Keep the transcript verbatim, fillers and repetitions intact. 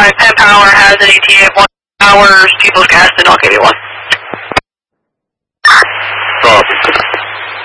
Penn Power has an E T A of one hours. People's Gas did not give you one.